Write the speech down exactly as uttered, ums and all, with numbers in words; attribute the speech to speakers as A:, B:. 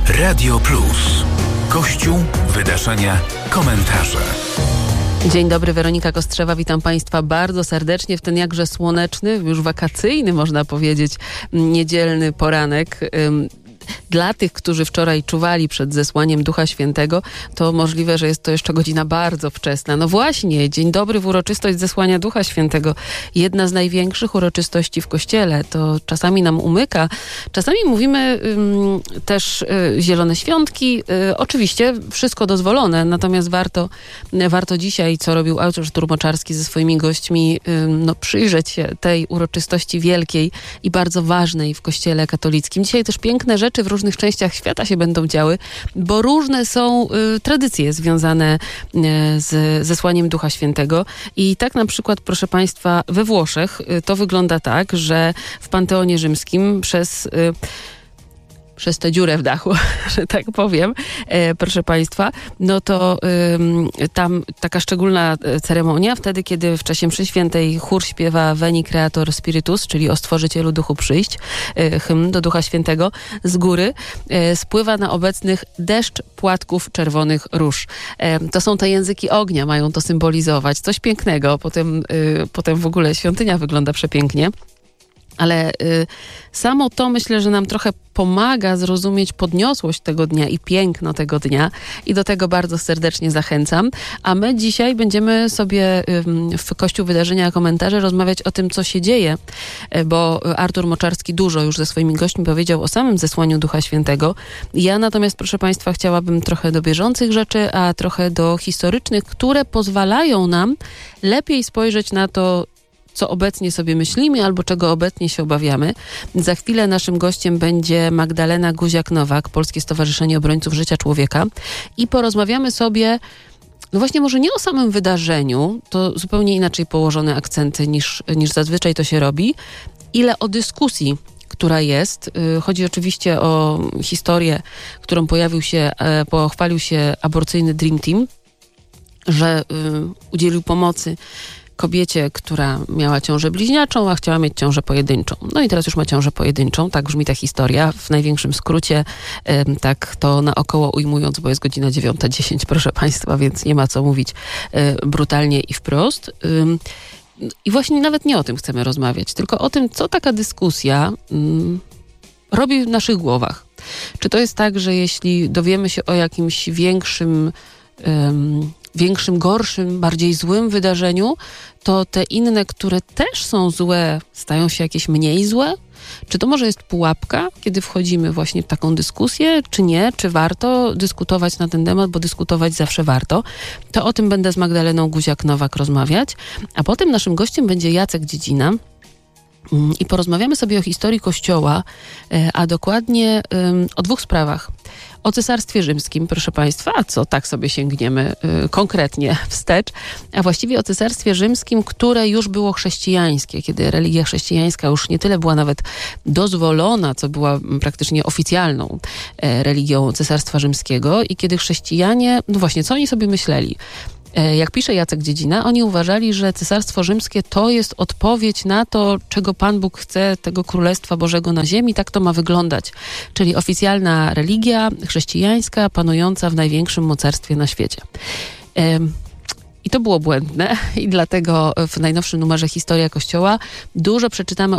A: Radio Plus. Kościół, wydarzenia, komentarze.
B: Dzień dobry, Weronika Kostrzewa, witam Państwa bardzo serdecznie w ten jakże słoneczny, już wakacyjny, można powiedzieć, niedzielny poranek. Dla tych, którzy wczoraj czuwali przed zesłaniem Ducha Świętego, to możliwe, że jest to jeszcze godzina bardzo wczesna. No właśnie, dzień dobry w uroczystość zesłania Ducha Świętego. Jedna z największych uroczystości w Kościele. To czasami nam umyka. Czasami mówimy ym, też y, zielone świątki. Y, oczywiście wszystko dozwolone, natomiast warto, y, warto dzisiaj, co robił Artur Moczarski ze swoimi gośćmi, y, no, przyjrzeć się tej uroczystości wielkiej i bardzo ważnej w Kościele katolickim. Dzisiaj też piękne rzeczy w różnych częściach świata się będą działy, bo różne są y, tradycje związane y, z zesłaniem Ducha Świętego. I tak na przykład, proszę Państwa, we Włoszech y, to wygląda tak, że w Panteonie Rzymskim przez... Y, przez tę dziurę w dachu, że tak powiem, e, proszę Państwa, no to y, tam taka szczególna ceremonia, wtedy kiedy w czasie mszy świętej chór śpiewa Veni Creator Spiritus, czyli o Stworzycielu Duchu przyjść, y, hymn do Ducha Świętego, z góry y, spływa na obecnych deszcz płatków czerwonych róż. E, to są te języki ognia, mają to symbolizować. Coś pięknego, potem, y, potem w ogóle świątynia wygląda przepięknie. Ale y, samo to myślę, że nam trochę pomaga zrozumieć podniosłość tego dnia i piękno tego dnia i do tego bardzo serdecznie zachęcam. A my dzisiaj będziemy sobie y, w Kościół Wydarzenia Komentarze rozmawiać o tym, co się dzieje, y, bo Artur Moczarski dużo już ze swoimi gośćmi powiedział o samym zesłaniu Ducha Świętego. Ja natomiast, proszę Państwa, chciałabym trochę do bieżących rzeczy, a trochę do historycznych, które pozwalają nam lepiej spojrzeć na to, co obecnie sobie myślimy albo czego obecnie się obawiamy. Za chwilę naszym gościem będzie Magdalena Guziak-Nowak, Polskie Stowarzyszenie Obrońców Życia Człowieka i porozmawiamy sobie, no właśnie może nie o samym wydarzeniu, to zupełnie inaczej położone akcenty niż, niż zazwyczaj to się robi, ile o dyskusji, która jest. Chodzi oczywiście o historię, którą pojawił się, pochwalił się aborcyjny Dream Team, że udzielił pomocy kobiecie, która miała ciążę bliźniaczą, a chciała mieć ciążę pojedynczą. No i teraz już ma ciążę pojedynczą, tak brzmi ta historia. W największym skrócie, tak to naokoło ujmując, bo jest godzina dziewiąta dziesięć, proszę Państwa, więc nie ma co mówić brutalnie i wprost. I właśnie nawet nie o tym chcemy rozmawiać, tylko o tym, co taka dyskusja robi w naszych głowach. Czy to jest tak, że jeśli dowiemy się o jakimś większym większym, gorszym, bardziej złym wydarzeniu, to te inne, które też są złe, stają się jakieś mniej złe? Czy to może jest pułapka, kiedy wchodzimy właśnie w taką dyskusję, czy nie? Czy warto dyskutować na ten temat, bo dyskutować zawsze warto? To o tym będę z Magdaleną Guziak-Nowak rozmawiać, a potem naszym gościem będzie Jacek Dziedzina i porozmawiamy sobie o historii Kościoła, a dokładnie o dwóch sprawach. O Cesarstwie Rzymskim, proszę Państwa, a co tak sobie sięgniemy y, konkretnie wstecz, a właściwie o Cesarstwie Rzymskim, które już było chrześcijańskie, kiedy religia chrześcijańska już nie tyle była nawet dozwolona, co była praktycznie oficjalną e, religią Cesarstwa Rzymskiego i kiedy chrześcijanie, no właśnie, co oni sobie myśleli? Jak pisze Jacek Dziedzina, oni uważali, że Cesarstwo Rzymskie to jest odpowiedź na to, czego Pan Bóg chce, tego Królestwa Bożego na ziemi, tak to ma wyglądać. Czyli oficjalna religia chrześcijańska panująca w największym mocarstwie na świecie. I to było błędne i dlatego w najnowszym numerze Historia Kościoła dużo przeczytamy